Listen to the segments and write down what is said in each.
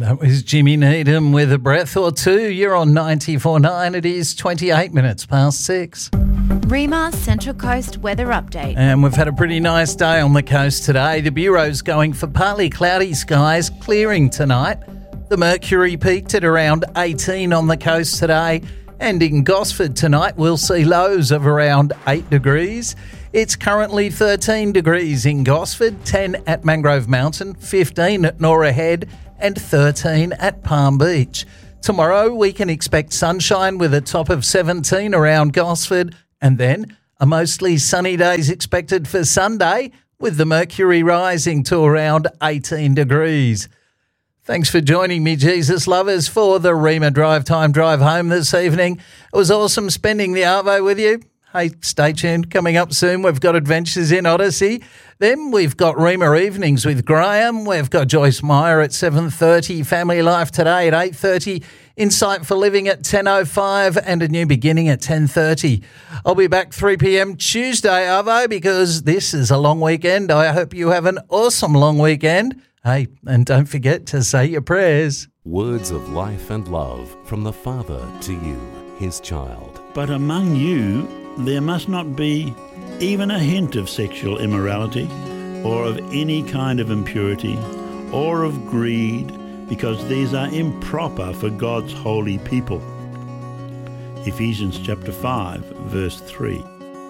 That was Jimmy Needham with A Breath or Two. You're on 94.9. It is 28 minutes past 6. REMA Central Coast weather update. And we've had a pretty nice day on the coast today. The Bureau's going for partly cloudy skies, clearing tonight. The mercury peaked at around 18 on the coast today. And in Gosford tonight, we'll see lows of around 8 degrees. It's currently 13 degrees in Gosford, 10 at Mangrove Mountain, 15 at Norah Head, and 13 at Palm Beach. Tomorrow we can expect sunshine with a top of 17 around Gosford, and then a mostly sunny day is expected for Sunday, with the mercury rising to around 18 degrees. Thanks for joining me, Jesus lovers, for the REMA Drive Time Drive Home this evening. It was awesome spending the Arvo with you. Hey, stay tuned. Coming up soon, we've got Adventures in Odyssey. Then we've got REMA Evenings with Graham. We've got Joyce Meyer at 7:30, Family Life Today at 8:30, Insight for Living at 10:05, and A New Beginning at 10:30. I'll be back 3 p.m. Tuesday, Arvo, because this is a long weekend. I hope you have an awesome long weekend. Hey, and don't forget to say your prayers. Words of life and love from the Father to you, his child. But among you there must not be even a hint of sexual immorality, or of any kind of impurity, or of greed, because these are improper for God's holy people. Ephesians chapter 5, verse 3.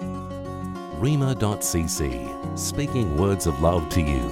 REMA.cc, speaking words of love to you.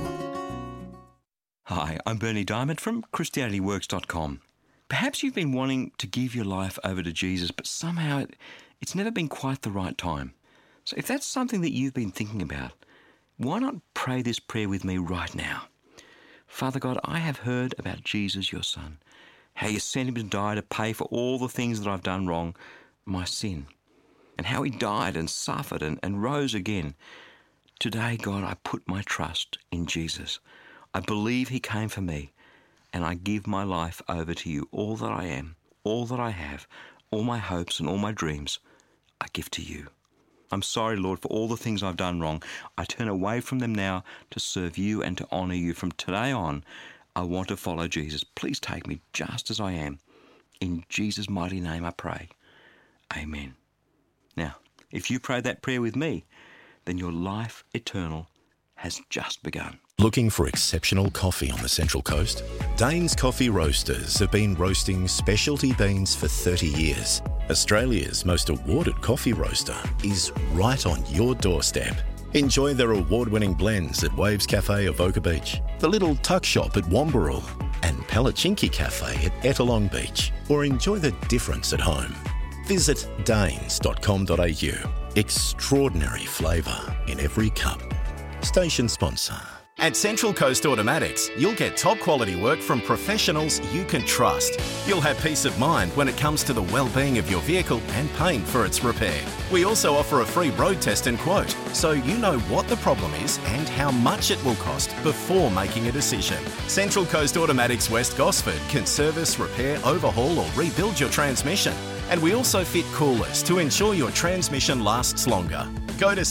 Hi, I'm Bernie Diamond from ChristianityWorks.com. Perhaps you've been wanting to give your life over to Jesus, but somehow it's never been quite the right time. So if that's something that you've been thinking about, why not pray this prayer with me right now? Father God, I have heard about Jesus, your Son, how you sent him to die to pay for all the things that I've done wrong, my sin, and how he died and suffered and rose again. Today, God, I put my trust in Jesus. I believe he came for me, and I give my life over to you. All that I am, all that I have, all my hopes and all my dreams, I give to you. I'm sorry, Lord, for all the things I've done wrong. I turn away from them now to serve you and to honour you. From today on, I want to follow Jesus. Please take me just as I am. In Jesus' mighty name I pray. Amen. Now, if you pray that prayer with me, then your life eternal has just begun. Looking for exceptional coffee on the Central Coast? Dane's Coffee Roasters have been roasting specialty beans for 30 years. Australia's most awarded coffee roaster is right on your doorstep. Enjoy their award-winning blends at Waves Cafe Avoca Beach, the Little Tuck Shop at Wambarrel, and Palachinki Cafe at Ettalong Beach, or enjoy the difference at home. Visit danes.com.au. Extraordinary flavour in every cup. Station sponsor. At Central Coast Automatics, you'll get top quality work from professionals you can trust. You'll have peace of mind when it comes to the well-being of your vehicle and paying for its repair. We also offer a free road test and quote, so you know what the problem is and how much it will cost before making a decision. Central Coast Automatics West Gosford can service, repair, overhaul or rebuild your transmission. And we also fit coolers to ensure your transmission lasts longer. Go to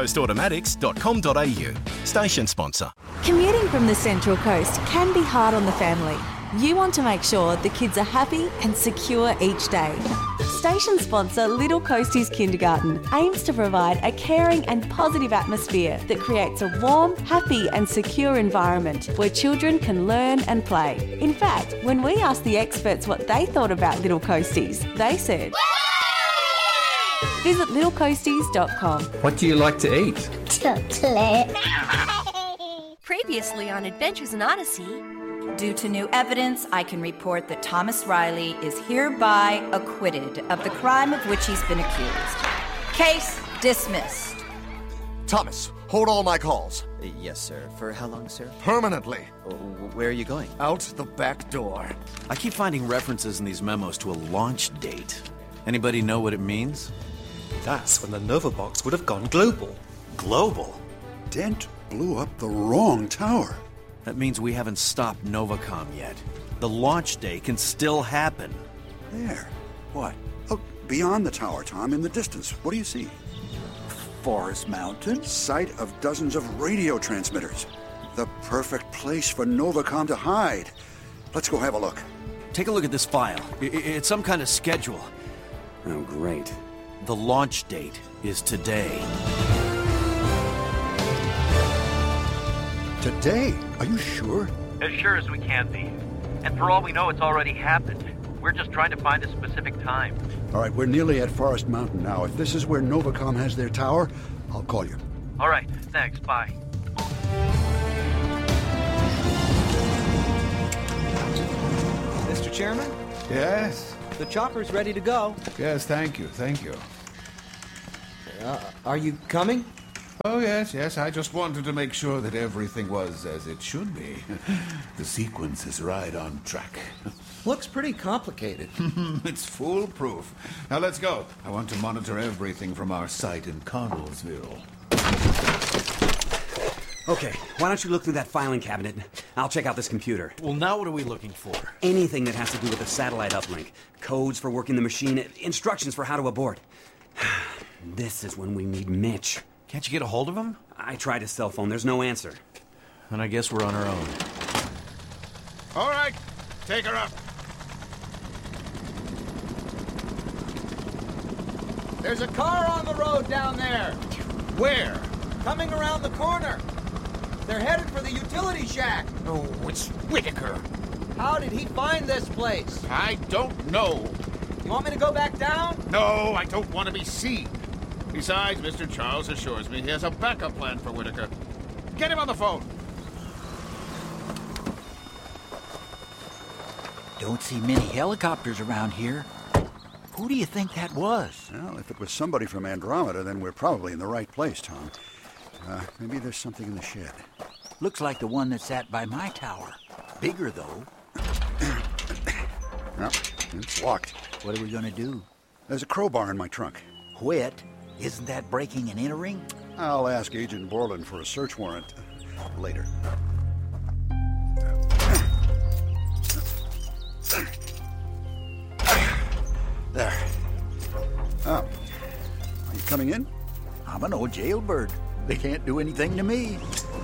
centralcoastautomatics.com.au. Station sponsor. Commuting from the Central Coast can be hard on the family. You want to make sure the kids are happy and secure each day. Station sponsor Little Coasties Kindergarten aims to provide a caring and positive atmosphere that creates a warm, happy and secure environment where children can learn and play. In fact, when we asked the experts what they thought about Little Coasties, they said, visit littlecoasties.com. What do you like to eat? Chocolate. Previously on Adventures in Odyssey. Due to new evidence, I can report that Thomas Riley is hereby acquitted of the crime of which he's been accused. Case dismissed. Thomas, hold all my calls. Yes, sir. For how long, sir? Permanently. Where are you going? Out the back door. I keep finding references in these memos to a launch date. Anybody know what it means? That's when the Nova Box would have gone global. Global? Dent blew up the wrong tower. That means we haven't stopped Novacom yet. The launch day can still happen. There. What? Oh, beyond the tower, Tom, in the distance. What do you see? Forest Mountain, site of dozens of radio transmitters. The perfect place for Novacom to hide. Let's go have a look. Take a look at this file. It's some kind of schedule. Oh, great. The launch date is today. Today? Are you sure? As sure as we can be. And for all we know, it's already happened. We're just trying to find a specific time. All right, we're nearly at Forest Mountain now. If this is where Novacom has their tower, I'll call you. All right, thanks. Bye. Mr. Chairman? Yes? The chopper's ready to go. Yes, thank you, thank you. Are you coming? Oh, yes, I just wanted to make sure that everything was as it should be. The sequence is right on track. Looks pretty complicated. It's foolproof. Now let's go. I want to monitor everything from our site in Connellsville. Okay, why don't you look through that filing cabinet? I'll check out this computer. Well, now what are we looking for? Anything that has to do with the satellite uplink. Codes for working the machine, instructions for how to abort. This is when we need Mitch. Can't you get a hold of him? I tried his cell phone. There's no answer. And I guess we're on our own. All right, take her up. There's a car on the road down there. Where? Coming around the corner. They're headed for the utility shack. Oh, it's Whitaker. How did he find this place? I don't know. You want me to go back down? No, I don't want to be seen. Besides, Mr. Charles assures me he has a backup plan for Whitaker. Get him on the phone. Don't see many helicopters around here. Who do you think that was? Well, if it was somebody from Andromeda, then we're probably in the right place, Tom. Maybe there's something in the shed. Looks like the one that sat by my tower. Bigger, though. No, it's locked. What are we going to do? There's a crowbar in my trunk. Quit? Isn't that breaking and entering? I'll ask Agent Borland for a search warrant later. There. Oh. Are you coming in? I'm an old jailbird. They can't do anything to me.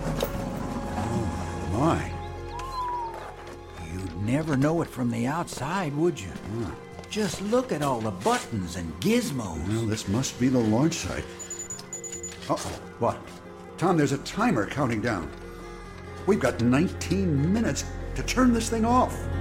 Oh, my. You'd never know it from the outside, would you? Just look at all the buttons and gizmos. Well, this must be the launch site. Uh-oh. What? Tom, there's a timer counting down. We've got 19 minutes to turn this thing off.